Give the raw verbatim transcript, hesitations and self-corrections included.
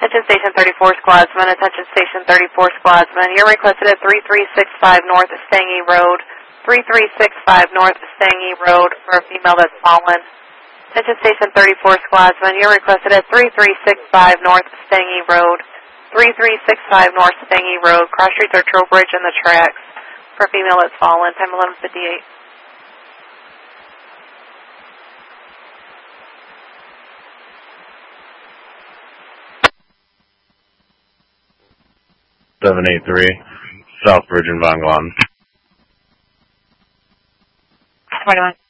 Attention Station thirty-four Squadsman, attention Station thirty-four Squadsman. You're requested at three three six five North Stangy Road, three three six five North Stangy Road for a female that's fallen. Attention Station thirty-four Squadsman, you're requested at three three six five North Stangy Road, three three six five North Stangy Road, cross streets are Trowbridge and the tracks for a female that's fallen, time eleven fifty-eight. seven eight three, Southbridge and Von Glom. twenty-one.